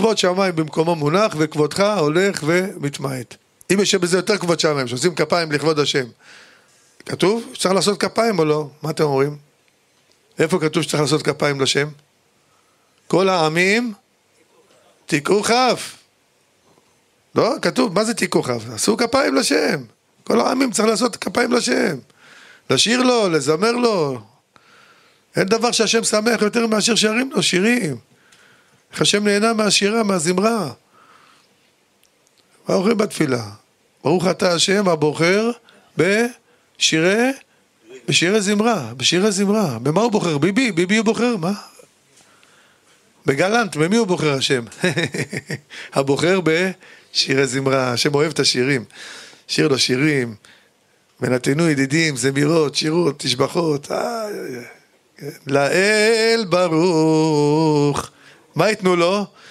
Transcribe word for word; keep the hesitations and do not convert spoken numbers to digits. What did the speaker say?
כבוד שמיים במקומו מונח, וכבודך הולך ומתמעט. אם יש בזה יותר כבוד שמיים, שעושים כפיים לכבוד השם. כתוב? שצריך לעשות כפיים או לא? מה אתם אומרים? איפה כתוב שצריך לעשות כפיים לשם? כל העמים תיקעו כף. לא, כתוב, מה זה תיקעו כף? עשו כפיים לשם. כל העמים צריך לעשות כפיים לשם. לשיר לו, לזמר לו. אין דבר שהשם שמח יותר מאשר שרים לו, שירים. איך השם נהנה מהשירה, מהזמרה. מה אומרים בתפילה? ברוך אתה השם הבוחר בשירי, בשירי זמרה, בשירי זמרה. במה הוא בוחר? ביבי, ביבי הוא בוחר, מה? בגלנט, במי הוא בוחר השם? הבוחר בשירי זמרה, השם אוהב את השירים. שיר לו שירים, ונתנו ידידים, זמירות, שירות, תשבחות, לאל ברוך. מה יתנו לו?